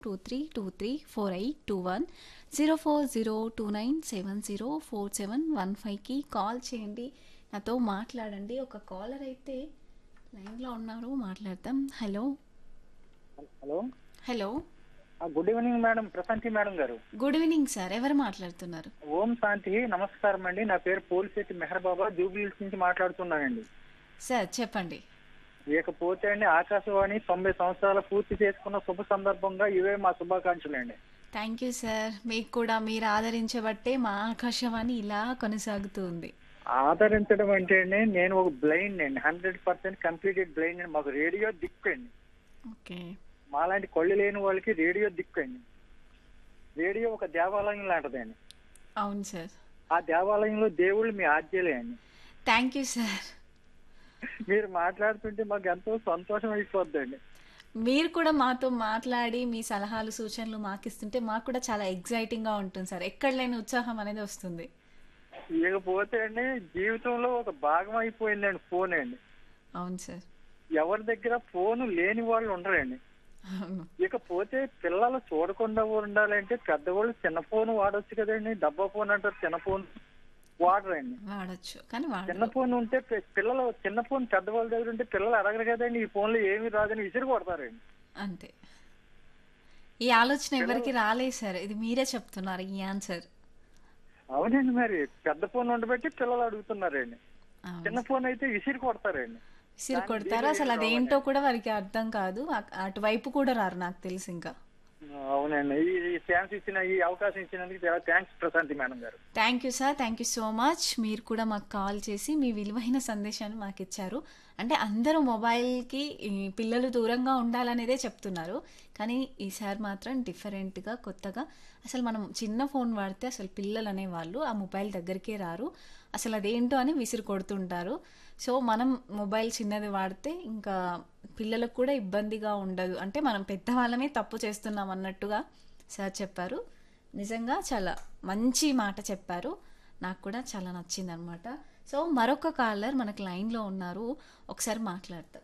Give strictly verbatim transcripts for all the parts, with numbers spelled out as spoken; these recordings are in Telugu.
Two three two three four eight two one zero four zero two nine seven zero four seven one ఫైవ్కి కాల్ చేయండి. నాతో మాట్లాడండి. ఒక కాలర్ అయితే లైన్లో ఉన్నారు, మాట్లాడదాం. హలో హలో హలో ఆ, good evening madam, Prashanti madam గారు. గుడ్ ఈవినింగ్ సార్, ఎవరు మాట్లాడుతున్నారు? ఓం శాంతి, నమస్కారం అండి. నా పేరు పోలిశెట్టి మెహర్ బాబా, జూబ్లీహిల్స్ నుంచి మాట్లాడుతున్నానండి. సార్ చెప్పండి. ఇకపోతే అండి, ఆకాశవాణి తొంభై సంవత్సరాలు పూర్తి చేసుకున్న శుభ సందర్భంగా ఇవే మా శుభాకాంక్షలు అండి. థ్యాంక్ యూ సార్, మీకు కూడా మీరు ఆదరించబట్టే మా ఆకాశవాణి ఇలా కొనసాగుతూ ఉంది. ఆదరించడం అంటే అండి, నేను ఒక బ్లైండ్ అండి, హండ్రెడ్ పర్సెంట్ కంప్లీటెడ్ బ్లైండ్ అండి. మాకు రేడియో దిక్కు అండి. ఓకే, మాలాంటి కళ్ళు లేని వాళ్ళకి రేడియో దిక్కు అండి. రేడియో ఒక దేవాలయం లాంటిదండి. అవును సార్. ఆ దేవాలయంలో దేవుళ్ళు మీ ఆద్యులే అండి. Thank you sir. మీరు మాట్లాడుతుంటే మాకు ఎంతో సంతోషం అయిపోద్దండి. మీరు కూడా మాతో మాట్లాడి మీ సలహాలు సూచనలు మాకు ఇస్తుంటే మాకు కూడా చాలా ఎగ్జైటింగ్గా ఉంటుంది సార్. ఎక్కడ లేని ఉత్సాహం అనేది వస్తుంది. ఇకపోతే అండి, జీవితంలో ఒక భాగం అయిపోయిందండి ఫోన్ అండి. అవును సార్. ఎవరి దగ్గర ఫోన్ లేని వాళ్ళు ఉండరండి. అవును. ఇకపోతే పిల్లలు చూడకుండా ఉండాలంటే పెద్దవాళ్ళు చిన్న ఫోన్ వాడొచ్చు కదండి. డబ్బా ఫోన్ అంటారు, చిన్న ఫోన్ వాడరండి. వాడచ్చు కానీ చిన్న వాడరు. ఫోన్ ఉంటే పె- పిల్లలు చిన్న ఫోన్ పెద్దవాళ్ళ దగ్గర ఉంటే పిల్లలు అడగరు కదండి, ఈ ఫోన్లో ఏమి రాదని విసిరి కొడతారండి. అంతే. ఈ ఆలోచన ఎవరికి రాలేదు సార్, ఇది మీరే చెప్తున్నారు ఈ ఆన్సర్. అవునండి, మరి పెద్ద ఫోన్ ఉండబట్టి పిల్లలు అడుగుతున్నారండి. అవును. చిన్న ఫోన్ అయితే విసిరి కొడతారండి. విసిరి కొడతారు, అసలు అదేంటో కూడా వారికి అర్థం కాదు. అ- అటువైపు కూడా రారు నాకు తెలిసి. ఇంకా అవునండి, ఈ ఈ ఛాన్స్ ఇచ్చిన ఈ అవకాశం ఇచ్చినందుకు చాలా థ్యాంక్స్ ప్రశాంతి మేడం గారు. Thank you sir, thank you so much. మీరు కూడా మాకు కాల్ చేసి మీ విలువైన సందేశాన్ని మాకు ఇచ్చారు. అంటే అందరూ మొబైల్కి ఈ పిల్లలు దూరంగా ఉండాలనేదే చెప్తున్నారు, కానీ ఈసారి మాత్రం డిఫరెంట్గా కొత్తగా అసలు మనం చిన్న ఫోన్ వాడితే అసలు పిల్లలు అనేవాళ్ళు ఆ మొబైల్ దగ్గరికే రారు, అసలు అదేంటో అని విసిరి కొడుతుంటారు. సో మనం మొబైల్ చిన్నది వాడితే ఇంకా పిల్లలకు కూడా ఇబ్బందిగా ఉండదు. అంటే మనం పెద్దవాళ్ళమే తప్పు చేస్తున్నాం అన్నట్టుగా సార్ చెప్పారు. నిజంగా చాలా మంచి మాట చెప్పారు, నాకు కూడా చాలా నచ్చింది అనమాట. సో మరొక కాలర్ మనకు లైన్లో ఉన్నారు, ఒకసారి మాట్లాడతాం.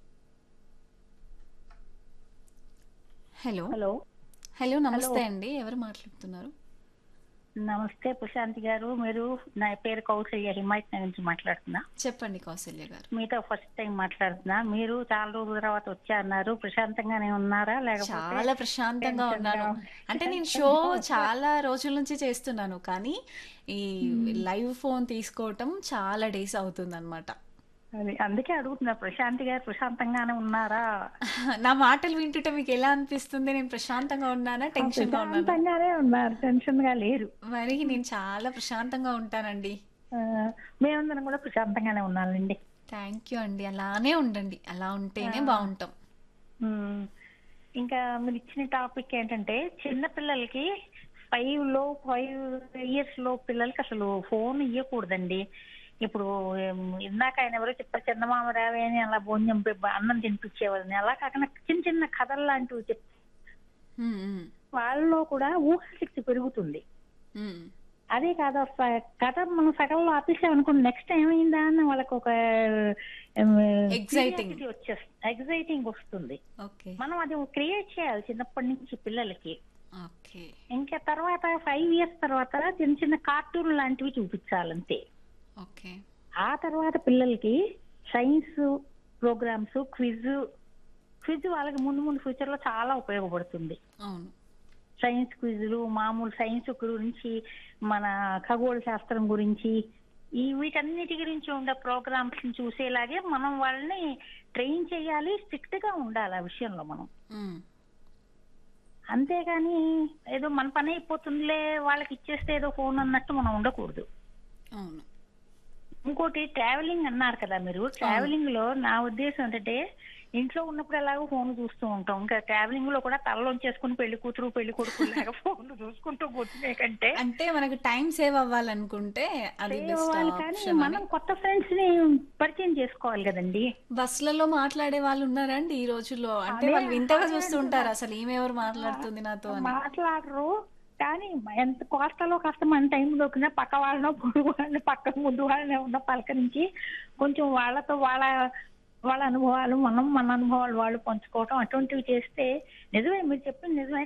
హలో హలో హలో నమస్తే అండి, ఎవరు మాట్లాడుతున్నారు? నమస్తే ప్రశాంతి గారు. మీరు, నా పేరు కౌసల్య, హిమాయత్ నగర్ నుంచి మాట్లాడుతున్నా. చెప్పండి కౌసల్య గారు. మీతో ఫస్ట్ టైం మాట్లాడుతున్నా. మీరు చాలా రోజుల తర్వాత వచ్చారన్నారు, ప్రశాంతంగానే ఉన్నారా లేకపోతే చాలా ప్రశాంతంగా tension ఉన్నాను. గా? అంటే నేను షో చాలా రోజుల నుంచి చేస్తున్నాను, కానీ ఈ లైవ్ ఫోన్ తీసుకోవటం చాలా డేస్ అవుతుంది అనమాట. అది అందుకే అడుగుతున్నా, ప్రశాంతి గారు ప్రశాంతంగానే ఉన్నారా? నా మాటలు వింటుంటే మీకు ఎలా అనిపిస్తుంది? నేను ప్రశాంతంగా ఉన్నానా, టెన్షన్ గా ఉన్నానా? ప్రశాంతంగానే ఉన్నారు, టెన్షన్ గా లేరు. మరి నేను చాలా ప్రశాంతంగా ఉంటానండి. ఆ, మేమందరం కూడా ప్రశాంతంగానే ఉన్నానండి. థ్యాంక్ యూ అండి, అలానే ఉండండి, అలా ఉంటేనే బాగుంటాం. ఉమ్, ఇంకా మీరు ఇచ్చిన టాపిక్ ఏంటంటే చిన్నపిల్లలకి ఫైవ్ లో ఫైవ్ ఇయర్స్ లో పిల్లలకి అసలు ఫోన్ ఇవ్వకూడదండి. ఇప్పుడు ఏం, ఇందాక ఆయన ఎవరో చెప్పారు, చందమామ రావే అని అలా భోజనం పె- అన్నం తినిపించేవాళ్ళని. అలా కాకుండా చిన్న చిన్న కథలు లాంటివి చెప్ ఉమ్, ఉమ్, వాళ్ళలో కూడా ఊహాశక్తి పెరుగుతుంది. ఉమ్. అదే కాదు, స- కథ మనం సగంలో ఆపేసామనుకోండి, నెక్స్ట్ ఏమైందా అని వాళ్ళకి ఒక Exciting. వచ్చేస్తుంది, ఎగ్జైటింగ్ వస్తుంది. ఓకే మనం అది క్రియేట్ చేయాలి చిన్నప్పటి నుంచి పిల్లలకి. ఓకే ఇంకా తర్వాత ఫైవ్ ఇయర్స్ తర్వాత చిన్న చిన్న కార్టూన్ లాంటివి చూపించాలంతే. ఓకే ఆ తర్వాత పిల్లలకి సైన్స్ ప్రోగ్రామ్స్, క్విజ్ క్విజ్ వాళ్ళకి ముందు ముందు ఫ్యూచర్ లో చాలా ఉపయోగపడుతుంది. అవును. సైన్స్ క్విజ్లు, మామూలు సైన్స్ గురించి, మన ఖగోళ శాస్త్రం గురించి, ఈ వీటన్నిటి గురించి ఉండే ప్రోగ్రామ్స్ చూసేలాగే మనం వాళ్ళని ట్రైన్ చేయాలి. స్ట్రిక్ట్ గా ఉండాలి ఆ విషయంలో మనం. ఉమ్, అంతేగాని ఏదో మన పని అయిపోతుందిలే వాళ్ళకి ఇచ్చేస్తే ఏదో ఫోన్ అన్నట్టు మనం ఉండకూడదు. అవును. ఇంకోటి, ట్రావెలింగ్ అన్నారు కదా మీరు. ట్రావెలింగ్ లో నా ఉద్దేశం ఏంటంటే, ఇంట్లో ఉన్నప్పుడు ఎలాగో ఫోన్ చూస్తూ ఉంటాం, ఇంకా ట్రావెలింగ్ లో కూడా తలలోంచేసుకుని పెళ్లి కూతురు పెళ్లి కొడుకు లాగా ఫోన్ చూసుకుంటూ కూర్చునే కంటే అంటే మనకు టైం సేవ్ అవ్వాలనుకుంటే అది save బెస్ట్ అవ్వాలి. కానీ ఆప్షన్ అని. మనం కొత్త ఫ్రెండ్స్ ని పరిచయం చేసుకోవాలి కదండి. బస్సులలో మాట్లాడే వాళ్ళు ఉన్నారండి ఈ రోజుల్లో? అంటే అదే వాళ్ళు వింతగా అదే చూస్తూ ఉంటారు, అసలు ఈమె ఎవరు మాట్లాడుతుంది నాతో అని. మాట్లాడరు. కానీ ఎంత కోస్తలో కాస్త మన టైం దొరికినా పక్క వాళ్ళనో పొరుగు వాళ్ళని, పక్క ముందు వాళ్ళని ఉన్న పలకరించి కొంచెం వాళ్ళతో వాళ్ళ వాళ్ళ అనుభవాలు మనం మన అనుభవాలు వాళ్ళు పంచుకోవటం అటువంటివి చేస్తే నిజమే మీరు చెప్పింది నిజమే